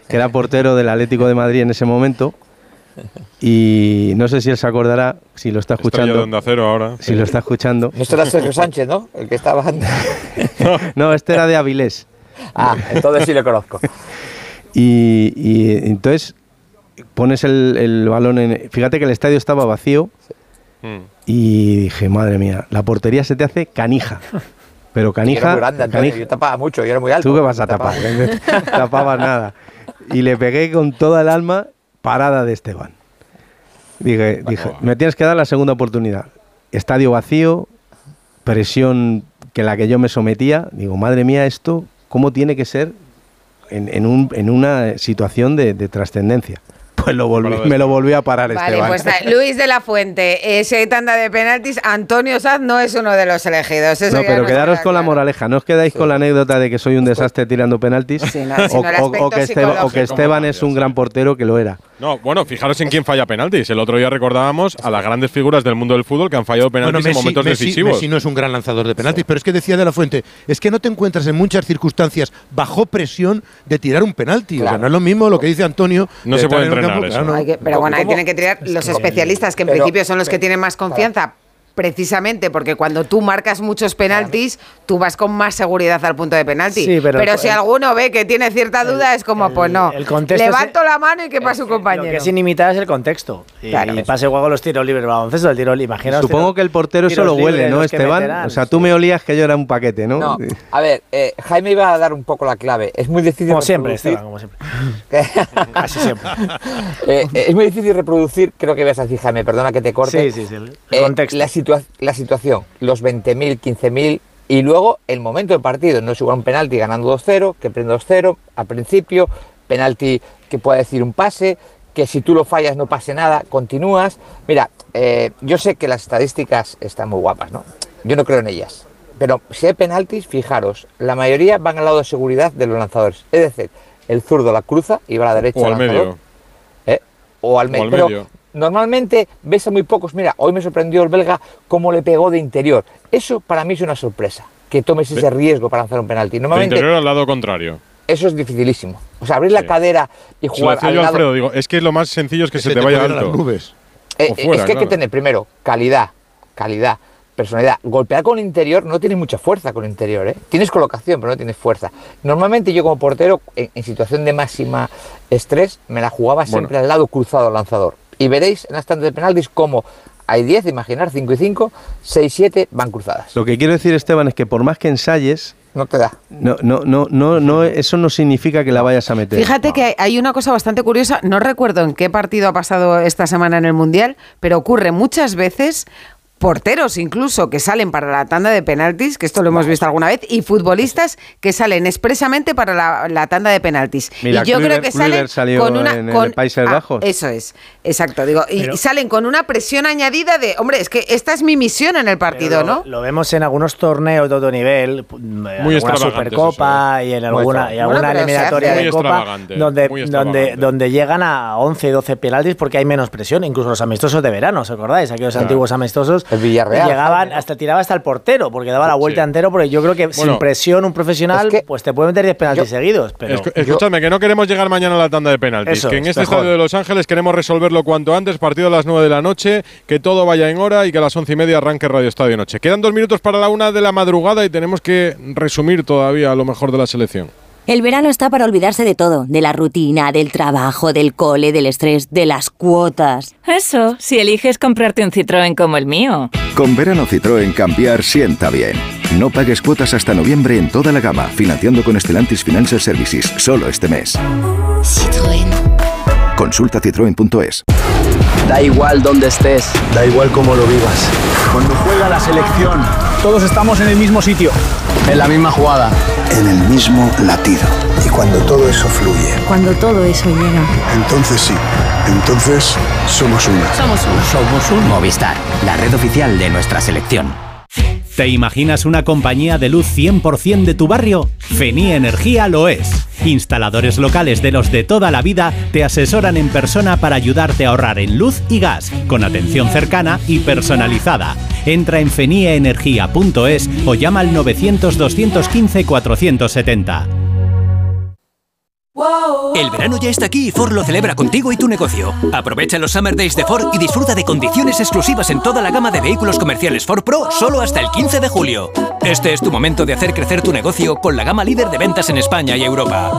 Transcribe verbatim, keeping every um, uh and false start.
que era portero del Atlético de Madrid en ese momento. Y no sé si él se acordará, si lo está escuchando. Estrella de Onda Cero ahora. Si lo está escuchando. Esto era Sergio Sánchez, ¿no? El que estaba antes. No, este era de Avilés. Ah, entonces sí lo conozco. Y, y entonces pones el, el balón en... Fíjate que el estadio estaba vacío. Sí. Y dije, madre mía, la portería se te hace canija. Pero canija... Era muy grande, Antonio, canija. Yo tapaba mucho, yo era muy alto. ¿Tú qué vas a tapar? No tapabas nada. Y le pegué con toda el alma, parada de Esteban. Dije, dije, me tienes que dar la segunda oportunidad. Estadio vacío, presión que la que yo me sometía. Digo, madre mía, esto, ¿cómo tiene que ser en, en, un, en una situación de, de trascendencia? Pues lo volví, me lo volvió a parar vale, Esteban. Pues Luis de la Fuente, ese tanda de penaltis, Antonio Sanz no es uno de los elegidos. Eso no, pero quedaros con claro. la moraleja, no os quedáis sí. con la anécdota de que soy un desastre tirando penaltis, sí, no, o, o, o, que Esteban, o que Esteban es un gran portero, que lo era. No, bueno, fijaros en quién falla penaltis. El otro día recordábamos a las grandes figuras del mundo del fútbol que han fallado penaltis bueno, Messi, en momentos Messi, decisivos. Messi no es un gran lanzador de penaltis, sí. pero es que decía de la Fuente, es que no te encuentras en muchas circunstancias bajo presión de tirar un penalti. Claro. O sea, no es lo mismo lo que dice Antonio. No se puede entrenar campo, eso. Claro, no. Hay que, pero bueno, ahí tienen que tirar los especialistas, que en pero, principio son los que tienen más confianza. Precisamente porque cuando tú marcas muchos penaltis, claro. tú vas con más seguridad al punto de penalti. Sí, pero pero el, si el, alguno ve que tiene cierta duda, el, es como, el, pues no, el levanto es, la mano y que pase un compañero. Lo que es inimitable es el contexto. Y, claro, y pase igual con los tiros libres, baloncesto, el tiro libre. Imaginaos. Supongo tiro, que el portero eso lo huele, ¿no, Esteban? Meterán, o sea, tú sí. me olías que yo era un paquete, ¿no? No, a ver, eh, Jaime iba a dar un poco la clave. Es muy difícil Como siempre, Esteban, como siempre. Casi siempre. eh, es muy difícil reproducir, creo que ibas a decir, Jaime, perdona que te corte. Sí, sí, sí. El eh, contexto. La, situa la situación. Los veinte mil, quince mil y luego el momento del partido. No es igual un penalti ganando dos cero, que prende dos cero al principio, penalti que pueda decir un pase, que si tú lo fallas no pase nada, continúas. Mira, eh, yo sé que las estadísticas están muy guapas, ¿no? Yo no creo en ellas. Pero si hay penaltis, fijaros, la mayoría van al lado de seguridad de los lanzadores. Es decir, el zurdo la cruza y va a la derecha. O al medio. ¿Eh? O al, me o al medio. Normalmente ves a muy pocos. Mira, hoy me sorprendió el belga cómo le pegó de interior. Eso para mí es una sorpresa, que tomes ese riesgo para lanzar un penalti. Normalmente, de interior al lado contrario. Eso es dificilísimo. O sea, abrir sí. la cadera y jugar al yo, lado… Alfredo, digo, es que lo más sencillo es que, que se, se te, te vaya alto. Las nubes. Eh, fuera, es que claro. hay que tener primero calidad, calidad, personalidad. Golpear con el interior no tienes mucha fuerza con el interior, ¿eh? Tienes colocación, pero no tienes fuerza. Normalmente yo como portero, en, en situación de máxima estrés, me la jugaba siempre bueno. al lado cruzado al lanzador. Y veréis en las tandas de penaltis cómo hay diez, imaginar, cinco y cinco, seis, siete van cruzadas. Lo que quiero decir, Esteban, es que por más que ensayes… No te da. No, no, no, no, no, eso no significa que la vayas a meter. Fíjate no. que hay una cosa bastante curiosa, no recuerdo en qué partido ha pasado esta semana en el Mundial, pero ocurre muchas veces… porteros incluso que salen para la tanda de penaltis, que esto lo hemos visto alguna vez, y futbolistas que salen expresamente para la, la tanda de penaltis. Mira, y yo Kluivert, creo que salen salió con una en con, el Países ah, Bajos. Eso es, exacto, digo, pero, y salen con una presión añadida de, hombre, es que esta es mi misión en el partido, lo, ¿no? Lo vemos en algunos torneos de otro nivel, muy alguna Supercopa eso, ¿eh? y en alguna, y alguna bueno, eliminatoria de Copa, donde, donde, donde llegan a once, doce penaltis porque hay menos presión, incluso los amistosos de verano, ¿os acordáis? Aquellos claro. antiguos amistosos. El Villarreal. Llegaban, hasta tiraba hasta el portero, porque daba la vuelta sí. entero, porque yo creo que bueno, sin presión un profesional, es que pues te puede meter diez penaltis yo, seguidos. Pero es, escúchame, yo, que no queremos llegar mañana a la tanda de penaltis, que en este mejor. estadio de Los Ángeles queremos resolverlo cuanto antes, partido a las nueve de la noche, que todo vaya en hora y que a las once y media arranque Radio Estadio Noche. Quedan dos minutos para la una de la madrugada y tenemos que resumir todavía lo mejor de la selección. El verano está para olvidarse de todo, de la rutina, del trabajo, del cole, del estrés, de las cuotas. Eso, si eliges comprarte un Citroën como el mío. Con verano Citroën cambiar sienta bien. No pagues cuotas hasta noviembre en toda la gama, financiando con Stellantis Financial Services, solo este mes. Citroën. Consulta citroen punto es. Da igual dónde estés, da igual cómo lo vivas. Cuando juega la selección, todos estamos en el mismo sitio. En la misma jugada. En el mismo latido. Y cuando todo eso fluye. Cuando todo eso llega. Entonces sí, entonces somos una. Somos una. Somos un Movistar, la red oficial de nuestra selección. ¿Te imaginas una compañía de luz cien por ciento de tu barrio? Fenie Energía lo es. Instaladores locales de los de toda la vida te asesoran en persona para ayudarte a ahorrar en luz y gas, con atención cercana y personalizada. Entra en fenie energía punto es o llama al novecientos, doscientos quince, cuatrocientos setenta. El verano ya está aquí y Ford lo celebra contigo y tu negocio. Aprovecha los Summer Days de Ford y disfruta de condiciones exclusivas en toda la gama de vehículos comerciales Ford Pro solo hasta el quince de julio. Este es tu momento de hacer crecer tu negocio con la gama líder de ventas en España y Europa.